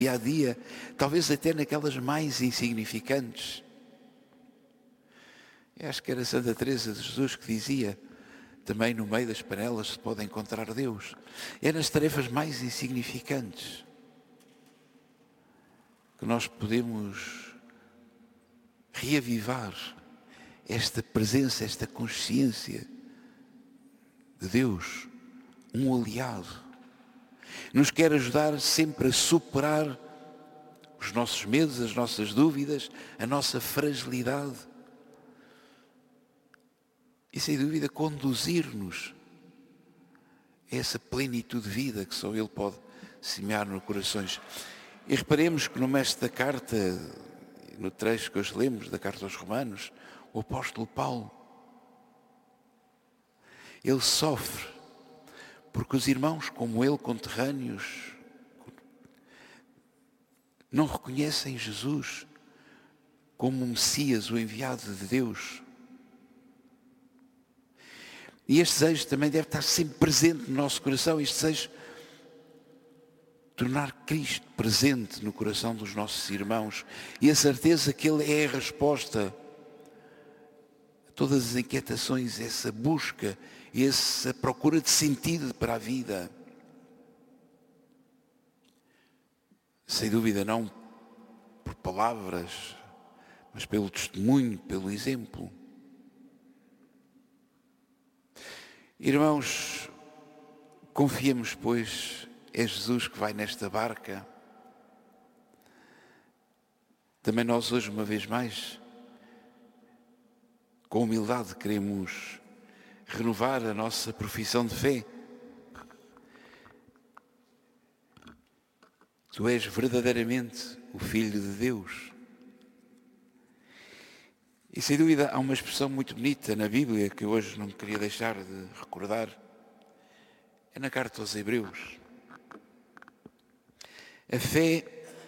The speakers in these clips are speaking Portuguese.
dia a dia, talvez até naquelas mais insignificantes. Eu acho que era Santa Teresa de Jesus que dizia, também no meio das panelas se pode encontrar Deus. É nas tarefas mais insignificantes que nós podemos reavivar esta presença, esta consciência de Deus, um aliado. Nos quer ajudar sempre a superar os nossos medos, as nossas dúvidas, a nossa fragilidade. E sem dúvida conduzir-nos a essa plenitude de vida que só Ele pode semear nos corações. E reparemos que no mestre da carta, no trecho que hoje lemos da carta aos Romanos, o apóstolo Paulo, ele sofre porque os irmãos como ele, conterrâneos, não reconhecem Jesus como o Messias, o enviado de Deus. E este desejo também deve estar sempre presente no nosso coração, este desejo de tornar Cristo presente no coração dos nossos irmãos e a certeza que Ele é a resposta a todas as inquietações, essa busca, essa procura de sentido para a vida. Sem dúvida não por palavras, mas pelo testemunho, pelo exemplo. Irmãos, confiemos, pois, é Jesus que vai nesta barca. Também nós hoje, uma vez mais, com humildade, queremos renovar a nossa profissão de fé. Tu és verdadeiramente o Filho de Deus. E sem dúvida há uma expressão muito bonita na Bíblia que hoje não queria deixar de recordar. É na carta aos Hebreus. A fé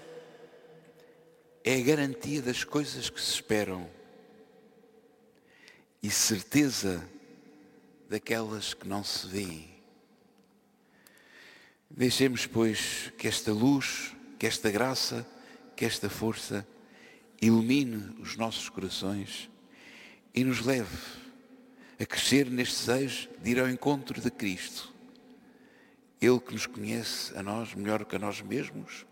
é a garantia das coisas que se esperam e certeza daquelas que não se vêem. Deixemos, pois, que esta luz, que esta graça, que esta força ilumine os nossos corações e nos leve a crescer neste desejo de ir ao encontro de Cristo. Ele que nos conhece a nós melhor que a nós mesmos.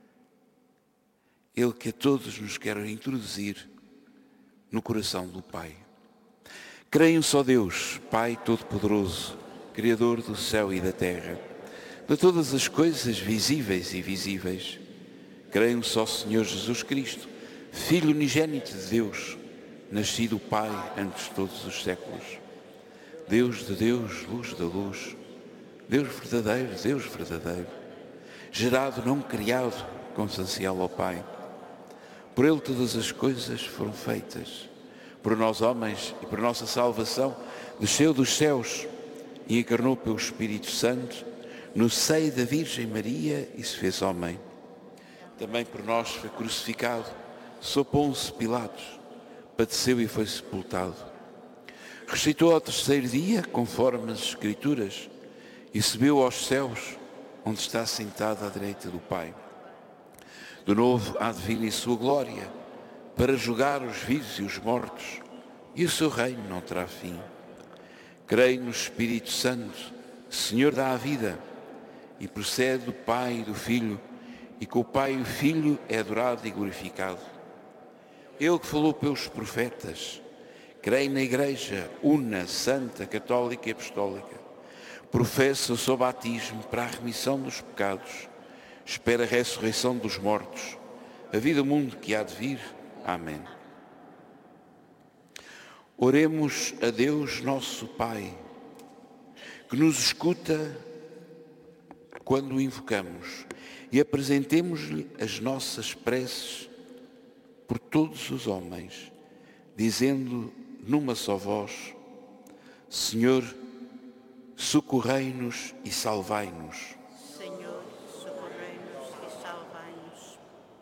Ele que a todos nos quer introduzir no coração do Pai. Creio em um só Deus, Pai Todo-Poderoso, Criador do céu e da terra, de todas as coisas visíveis e invisíveis. Creio em um só Senhor Jesus Cristo, Filho unigênito de Deus, nascido do Pai antes de todos os séculos. Deus de Deus, luz da luz, Deus verdadeiro, gerado, não criado, consubstancial ao Pai. Por Ele todas as coisas foram feitas. Por nós homens e por nossa salvação, desceu dos céus e encarnou pelo Espírito Santo no seio da Virgem Maria e se fez homem. Também por nós foi crucificado, sob Pôncio Pilatos, padeceu e foi sepultado. Ressuscitou ao terceiro dia, conforme as Escrituras, e subiu aos céus, onde está sentado à direita do Pai. De novo há de vir em sua glória, para julgar os vivos e os mortos, e o seu reino não terá fim. Creio no Espírito Santo, Senhor dá a vida, e procede do Pai e do Filho, e com o Pai e o Filho é adorado e glorificado. Ele que falou pelos profetas, creio na Igreja, una, santa, católica e apostólica, professa o seu batismo para a remissão dos pecados, espera a ressurreição dos mortos, a vida do mundo que há de vir. Amém. Oremos a Deus nosso Pai, que nos escuta quando o invocamos, e apresentemos-lhe as nossas preces por todos os homens, dizendo numa só voz: Senhor, socorrei-nos e salvai-nos. Senhor, socorrei-nos e salvai-nos.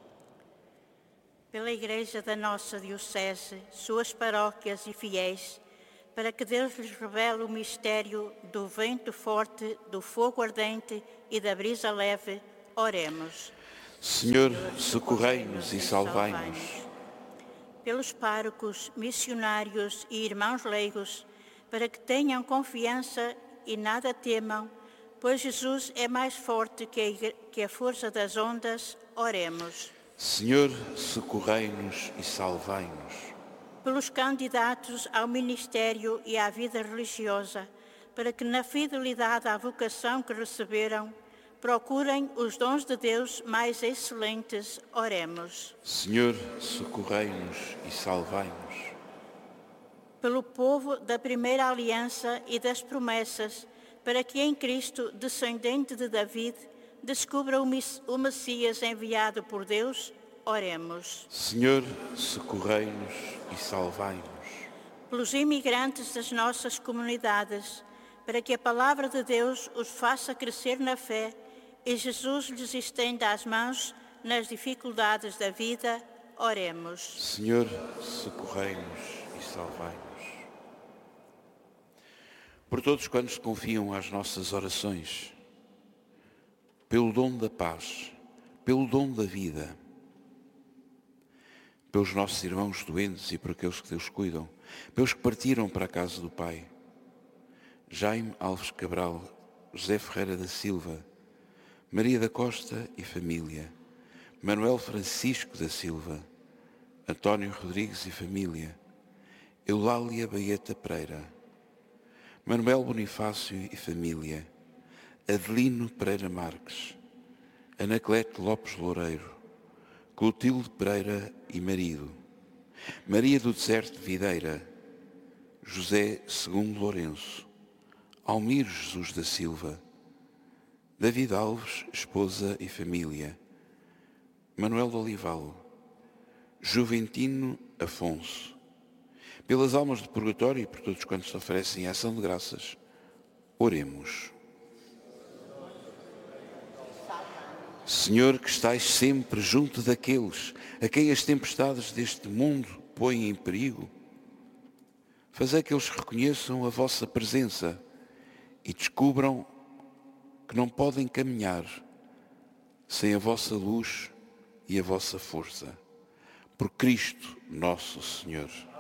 Pela Igreja da nossa Diocese, suas paróquias e fiéis, para que Deus lhes revele o mistério do vento forte, do fogo ardente e da brisa leve, oremos. Senhor, socorrei-nos e salvai-nos. Pelos párocos, missionários e irmãos leigos, para que tenham confiança e nada temam, pois Jesus é mais forte que a força das ondas, oremos. Senhor, socorrei-nos e salvai-nos. Pelos candidatos ao ministério e à vida religiosa, para que na fidelidade à vocação que receberam, procurem os dons de Deus mais excelentes, oremos. Senhor, socorrei-nos e salvai-nos. Pelo povo da primeira aliança e das promessas, para que em Cristo, descendente de David, descubra o Messias enviado por Deus, oremos. Senhor, socorrei-nos e salvai-nos. Pelos imigrantes das nossas comunidades, para que a palavra de Deus os faça crescer na fé e Jesus lhes estenda as mãos nas dificuldades da vida, oremos. Senhor, socorrei-nos e salvai-nos. Por todos quantos confiam às nossas orações, pelo dom da paz, pelo dom da vida, pelos nossos irmãos doentes e por aqueles que Deus cuidam, pelos que partiram para a casa do Pai, Jaime Alves Cabral, José Ferreira da Silva, Maria da Costa e família, Manuel Francisco da Silva, António Rodrigues e família, Eulália Baeta Pereira, Manuel Bonifácio e família, Adelino Pereira Marques, Anaclete Lopes Loureiro, Clotilde Pereira e marido, Maria do Deserto Videira, José II Lourenço, Almir Jesus da Silva, David Alves, esposa e família, Manuel de Olival, Juventino Afonso, pelas almas do purgatório e por todos quantos se oferecem a ação de graças, oremos. Senhor, que estais sempre junto daqueles a quem as tempestades deste mundo põem em perigo, fazei que eles reconheçam a vossa presença e descubram que não podem caminhar sem a vossa luz e a vossa força. Por Cristo nosso Senhor.